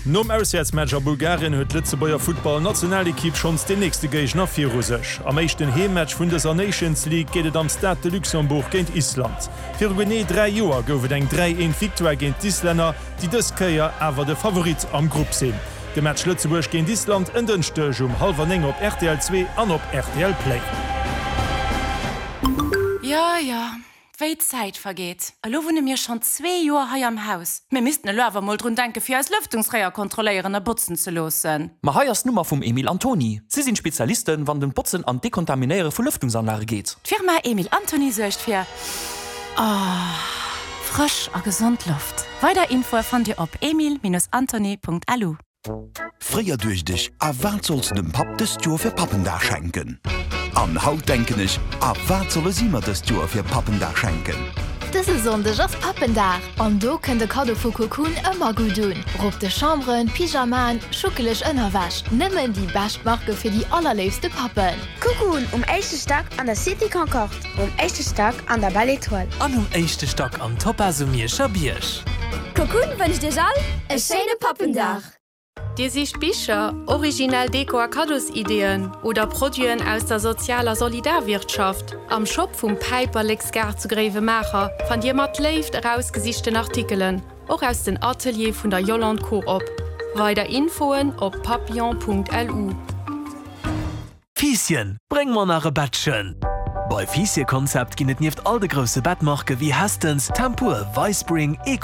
Nom Auswärtsmatcher Bulgarien huet Lützebauer Football-Nationalequipe schons de nächste Geich nach Virusech. Am meeschten Heematch vun der Nations League gehtt am Stade de Luxemburg géint Island. Fir Guinée 3 Joer goufet eng 3-1 Victoire géint Isländer, die dës Käier awer de Favorit am Grupp sinn. De Match Lützeburg géint Island ëndenstech 9:30 op RTL 2 an op RTL Play. Ja. Wéi Zeit vergeht. Allo wonne mir schon 2 Joer hai am Haus. Me misisten e Lower moll run denke fir als Lüftungsreier kontroléieren a Butzen ze losen. Ma haiers Nummer vum Emil Antoni. Sie sind Spezialisten, wann den Butzen an dekontaminäre Verlüftungsanlage geht. Firma Emil Antoni secht fir frisch a gesund Luft. Weiter Info fand Dir op emil-antoni.lu. Frier durch dich, wat sollst dem Pap des Joer fir Pappendach schenken? An Haut denken ich, wat solle simmer des Joer fir Pappendach schenken? Dëse sondech ass Pappendach. An do kën de Kado vu Kokun ëmmer gut doen. Rob de Chambren, Pyjaman, schukelech ënnerwäsch. Nëmmen die Bestmarke fir die allerleefste Pappen. Kokun 1. Tag an der City Concord, 1. Tag an der Bal Etoile. An 1. Tag am Topasumirscher Biersch. Kokun wënch Dir all e schöne Pappendach. Dir sich Bücher, original Deko-Kados-Ideen oder Produkte aus der sozialer Solidarwirtschaft. Am Shop vom Piper Lexgar zu Grevemacher fand ihr mat live herausgesichten Artikeln, auch aus dem Atelier von der Jolande Coop. Weiter Infoen op papillon.lu. Fieschen, bring mal nach Bettchen. Bei Fiesje-Konzept ginnet nieft all de grosse Bettmarke wie Hastens, Tempur, Weißspring, Eco